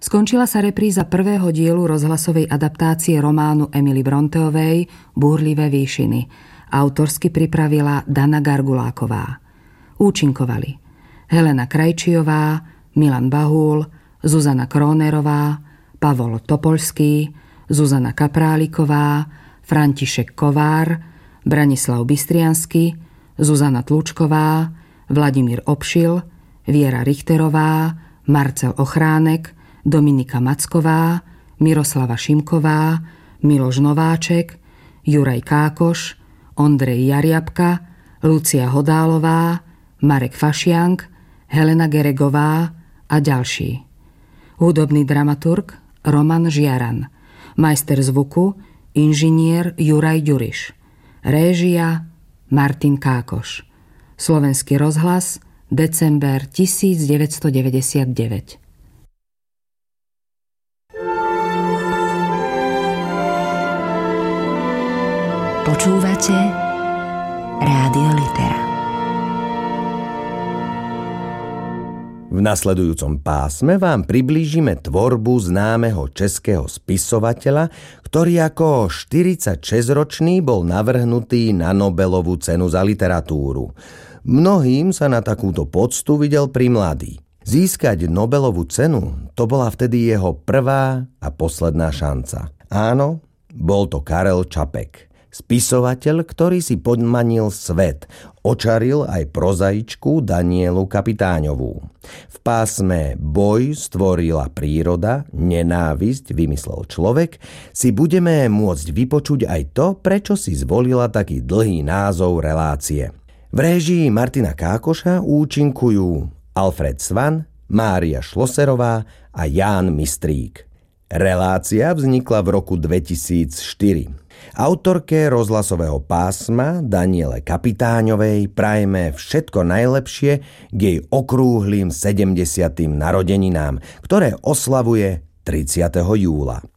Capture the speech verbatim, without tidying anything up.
Skončila sa repríza prvého dielu rozhlasovej adaptácie románu Emily Bronteovej Búrlivé výšiny. Autorsky pripravila Dana Garguláková. Účinkovali Helena Krajčiová, Milan Bahúl, Zuzana Krónerová, Pavol Topolský, Zuzana Kapráliková, František Kovár, Branislav Bystriansky, Zuzana Tlučková, Vladimír Obšil, Viera Richterová, Marcel Ochránek, Dominika Macková, Miroslava Šimková, Miloš Nováček, Juraj Kákoš, Ondrej Jariabka, Lucia Hodálová, Marek Fašiank, Helena Geregová a ďalší. Hudobný dramaturg Roman Žiaran, majster zvuku inžinier Juraj Ďuriš, réžia Martin Kákoš. Slovenský rozhlas, december devätnásťstodeväťdesiatdeväť. Počúvate Rádio Litera. V nasledujúcom pásme vám priblížime tvorbu známeho českého spisovateľa, ktorý ako štyridsaťšesťročný bol navrhnutý na Nobelovú cenu za literatúru. Mnohým sa na takúto poctu videl primladý. Získať Nobelovú cenu, to bola vtedy jeho prvá a posledná šanca. Áno, bol to Karel Čapek. Spisovateľ, ktorý si podmanil svet, očaril aj prozaičku Danielu Kapitáňovú. V pásme Boj stvorila príroda, nenávisť vymyslel človek si budeme môcť vypočuť aj to, prečo si zvolila taký dlhý názov relácie. V réžii Martina Kákoša účinkujú Alfred Svan, Mária Šloserová a Ján Mistrík. Relácia vznikla v roku dvetisícštyri. Autorke rozhlasového pásma Daniele Kapitáňovej prajeme všetko najlepšie k jej okrúhlym sedemdesiatym narodeninám, ktoré oslavuje tridsiateho júla.